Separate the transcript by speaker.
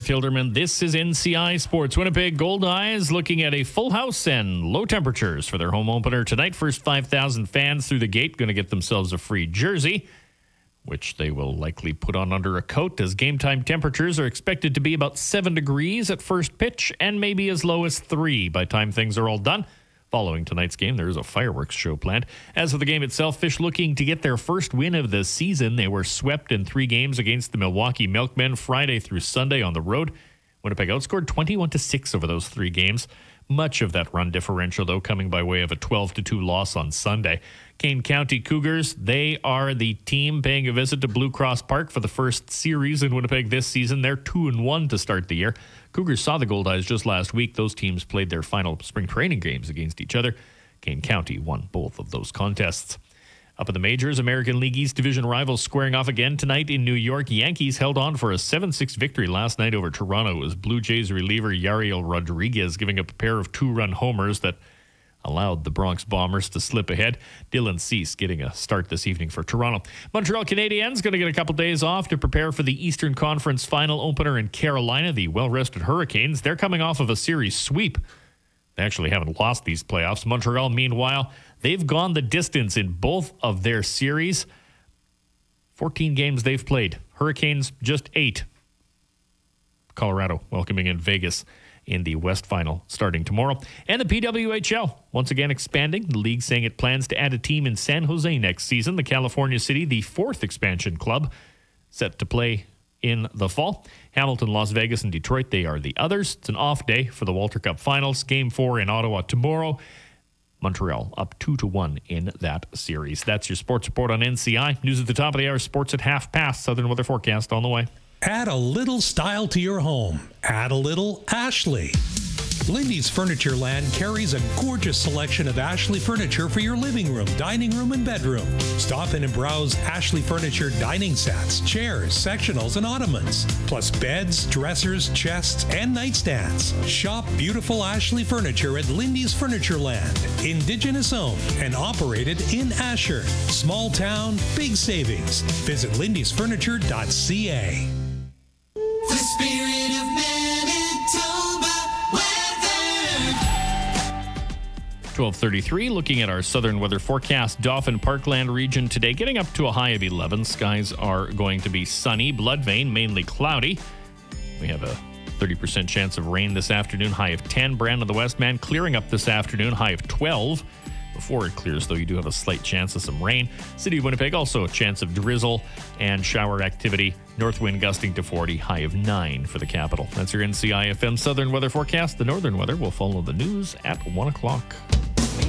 Speaker 1: Fielderman, this is NCI Sports. Winnipeg Gold Eyes looking at a full house and low temperatures for their home opener tonight. First 5,000 fans through the gate going to get themselves a free jersey, which they will likely put on under a coat, as game time temperatures are expected to be about 7 degrees at first pitch and maybe as low as 3 by the time things are all done. Following tonight's game, there is a fireworks show planned. As for the game itself, Fish looking to get their first win of the season. They were swept in 3 games against the Milwaukee Milkmen Friday through Sunday on the road. Winnipeg outscored 21-6 over those 3 games. Much of that run differential, though, coming by way of a 12-2 loss on Sunday. Kane County Cougars, they are the team paying a visit to Blue Cross Park for the first series in Winnipeg this season. They're 2-1 to start the year. Cougars saw the Gold Eyes just last week. Those teams played their final spring training games against each other. Kane County won both of those contests. Up in the majors, American League East Division rivals squaring off again tonight in New York. Yankees held on for a 7-6 victory last night over Toronto, as Blue Jays reliever Yariel Rodriguez giving up a pair of 2-run homers that allowed the Bronx Bombers to slip ahead. Dylan Cease getting a start this evening for Toronto. Montreal Canadiens going to get a couple days off to prepare for the Eastern Conference final opener in Carolina. The well-rested Hurricanes, they're coming off of a series sweep. They actually haven't lost these playoffs. Montreal, meanwhile, they've gone the distance in both of their series. 14 games they've played. Hurricanes, just 8. Colorado welcoming in Vegas in the West Final starting tomorrow. And the PWHL, once again expanding. The league saying it plans to add a team in San Jose next season. The California City, the 4th expansion club, set to play in the fall. Hamilton, Las Vegas, and Detroit, they are the others. It's an off day for the Walter Cup Finals. Game 4 in Ottawa tomorrow. Montreal up 2-1 in that series. That's your sports report on NCI. News at the top of the hour, sports at half past. Southern weather forecast on the way.
Speaker 2: Add a little style to your home. Add a little Ashley. Lindy's Furniture Land carries a gorgeous selection of Ashley furniture for your living room, dining room, and bedroom. Stop in and browse Ashley Furniture dining sets, chairs, sectionals, and ottomans, plus beds, dressers, chests, and nightstands. Shop beautiful Ashley furniture at Lindy's Furniture Land. Indigenous owned and operated in Asher. Small town, big savings. Visit lindysfurniture.ca.
Speaker 3: The spirit of Manitoba weather.
Speaker 1: 12:33, looking at our southern weather forecast. Dauphin Parkland region today getting up to a high of 11. Skies are going to be sunny. Bloodvein mainly cloudy. We have a 30% chance of rain this afternoon, high of 10. Brandon the Westman clearing up this afternoon, high of 12. Before it clears, though, you do have a slight chance of some rain. City of Winnipeg, also a chance of drizzle and shower activity. North wind gusting to 40, high of 9 for the capital. That's your NCI FM Southern weather forecast. The northern weather will follow the news at 1 o'clock.